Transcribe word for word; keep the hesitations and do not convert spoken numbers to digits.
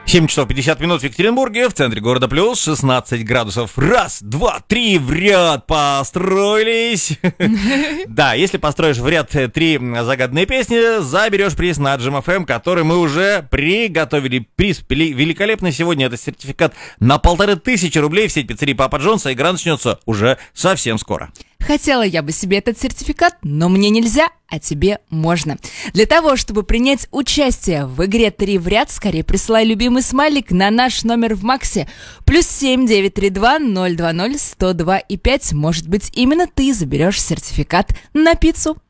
семь часов пятьдесят минут в Екатеринбурге, в центре города плюс шестнадцать градусов. Раз, два, три, в ряд построились. Да, если построишь в ряд три загадные песни, заберешь приз на Джем эф эм, который мы уже приготовили. Приз великолепный сегодня. Это сертификат на полторы тысячи рублей в сеть пиццерии Папа Джонса. Игра начнется уже совсем скоро. Хотела я бы себе этот сертификат, но мне нельзя, а тебе можно. Для того, чтобы принять участие в игре «Три в ряд», скорее присылай любимый смайлик на наш номер в Максе. Плюс семь девять три два ноль два ноль сто два и пять. Может быть, именно ты заберешь сертификат на пиццу.